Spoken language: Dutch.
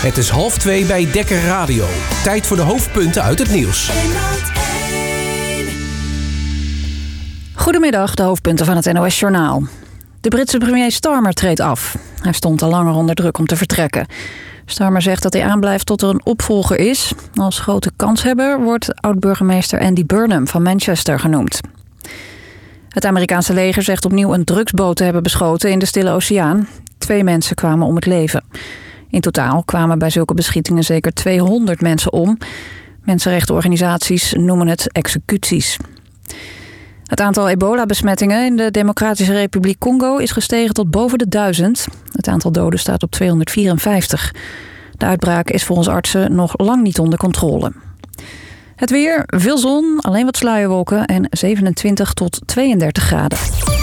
Het is 1:30 bij Dekker Radio. Tijd voor de hoofdpunten uit het nieuws. Goedemiddag, de hoofdpunten van het NOS Journaal. De Britse premier Starmer treedt af. Hij stond al langer onder druk om te vertrekken. Starmer zegt dat hij aanblijft tot er een opvolger is. Als grote kanshebber wordt oud-burgemeester Andy Burnham van Manchester genoemd. Het Amerikaanse leger zegt opnieuw een drugsboot te hebben beschoten in de Stille Oceaan. 2 mensen kwamen om het leven. In totaal kwamen bij zulke beschietingen zeker 200 mensen om. Mensenrechtenorganisaties noemen het executies. Het aantal ebola-besmettingen in de Democratische Republiek Congo is gestegen tot boven de 1000. Het aantal doden staat op 254. De uitbraak is volgens artsen nog lang niet onder controle. Het weer, veel zon, alleen wat sluierwolken en 27 tot 32 graden.